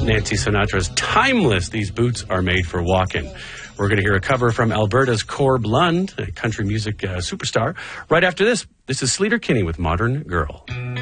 Nancy Sinatra's timeless "These Boots Are Made for Walking." We're going to hear a cover from Alberta's Corb Lund, a country music superstar. Right after this, this is Sleater-Kinney with Modern Girl.